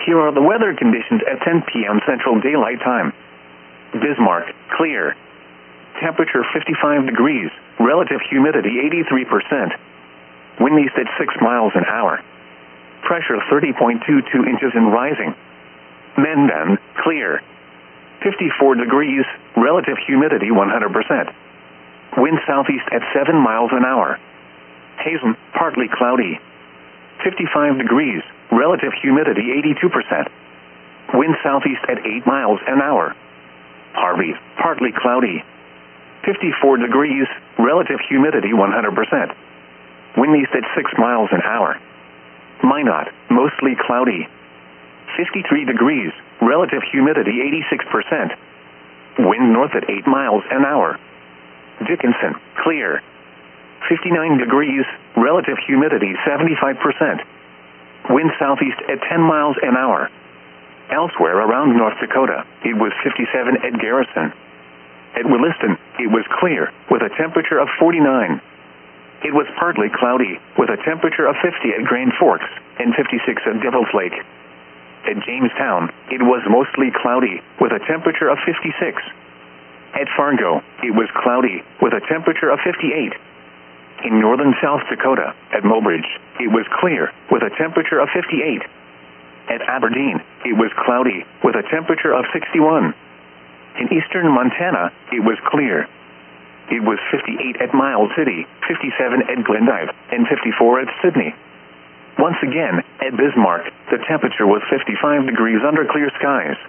Here are the weather conditions at 10 p.m. Central Daylight Time. Bismarck, clear. Temperature 55 degrees, relative humidity 83%. Wind east at 6 miles an hour. Pressure 30.22 inches and rising. Menden, clear. 54 degrees, relative humidity 100%. Wind southeast at 7 miles an hour. Hazen, partly cloudy. 55 degrees, relative humidity 82%. Wind southeast at 8 miles an hour. Harvey, partly cloudy. 54 degrees, relative humidity 100%. Wind east at 6 miles an hour. Minot, mostly cloudy. 53 degrees, relative humidity 86%. Wind north at 8 miles an hour. Dickinson, clear. 59 degrees, relative humidity 75%. Wind southeast at 10 miles an hour. Elsewhere around North Dakota, it was 57 at Garrison. At Williston, it was clear, with a temperature of 49. It was partly cloudy, with a temperature of 50 at Grand Forks, and 56 at Devil's Lake. At Jamestown, it was mostly cloudy, with a temperature of 56. At Fargo, it was cloudy, with a temperature of 58. In northern South Dakota, at Mobridge, it was clear, with a temperature of 58. At Aberdeen, it was cloudy, with a temperature of 61. In eastern Montana, it was clear. It was 58 at Miles City, 57 at Glendive, and 54 at Sydney. Once again, at Bismarck, the temperature was 55 degrees under clear skies.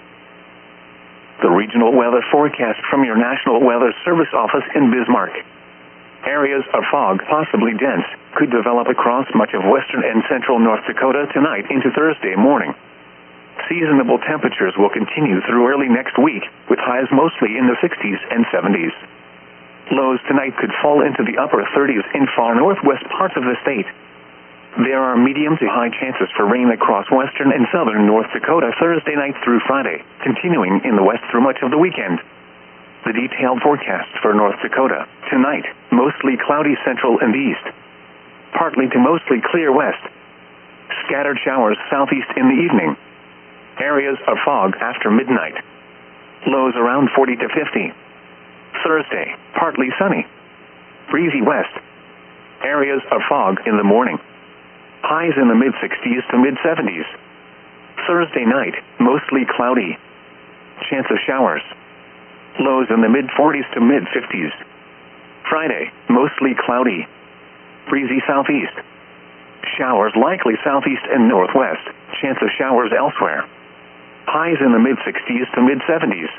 The regional weather forecast from your National Weather Service office in Bismarck. Areas of fog, possibly dense, could develop across much of western and central North Dakota tonight into Thursday morning. Seasonable temperatures will continue through early next week, with highs mostly in the 60s and 70s. Lows tonight could fall into the upper 30s in far northwest parts of the state. There are medium to high chances for rain across western and southern North Dakota Thursday night through Friday, continuing in the west through much of the weekend. The detailed forecast for North Dakota: tonight, mostly cloudy central and east. Partly to mostly clear west. Scattered showers southeast in the evening. Areas of fog after midnight. Lows around 40 to 50. Thursday, partly sunny. Breezy west. Areas of fog in the morning. Highs in the mid-60s to mid-70s. Thursday night, mostly cloudy. Chance of showers. Lows in the mid-40s to mid-50s. Friday, mostly cloudy. Breezy southeast. Showers likely southeast and northwest. Chance of showers elsewhere. Highs in the mid-60s to mid-70s.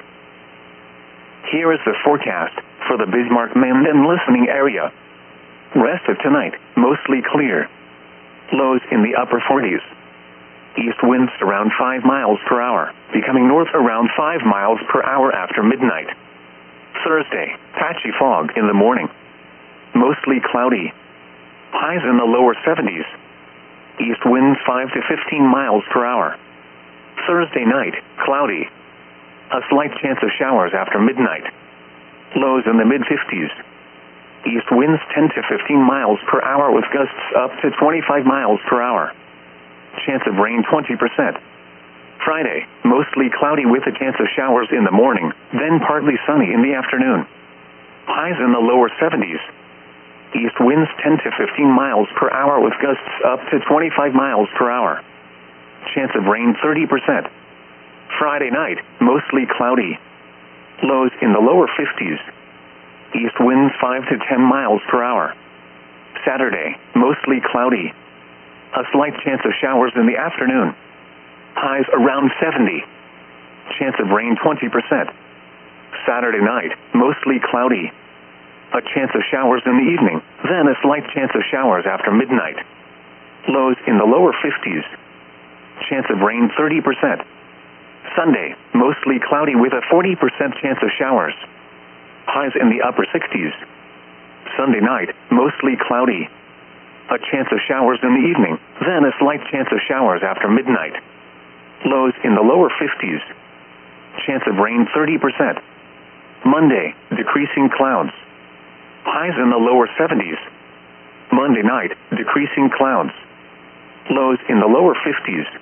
Here is the forecast for the Bismarck-Menden listening area. Rest of tonight, mostly clear. Lows in the upper 40s. East winds around 5 miles per hour, becoming north around 5 miles per hour after midnight. Thursday, patchy fog in the morning. Mostly cloudy. Highs in the lower 70s. East winds 5 to 15 miles per hour. Thursday night, cloudy. A slight chance of showers after midnight. Lows in the mid-50s. East winds 10 to 15 miles per hour with gusts up to 25 miles per hour. Chance of rain 20%. Friday, mostly cloudy with a chance of showers in the morning, then partly sunny in the afternoon. Highs in the lower 70s. East winds 10 to 15 miles per hour with gusts up to 25 miles per hour. Chance of rain 30%. Friday night, mostly cloudy. Lows in the lower 50s. East winds 5 to 10 miles per hour. Saturday, mostly cloudy. A slight chance of showers in the afternoon. Highs around 70. Chance of rain 20%. Saturday night, mostly cloudy. A chance of showers in the evening, then a slight chance of showers after midnight. Lows in the lower 50s. Chance of rain 30%. Sunday, mostly cloudy with a 40% chance of showers. Highs in the upper 60s. Sunday night, mostly cloudy. A chance of showers in the evening, then a slight chance of showers after midnight. Lows in the lower 50s. Chance of rain 30%. Monday, decreasing clouds. Highs in the lower 70s. Monday night, decreasing clouds. Lows in the lower 50s.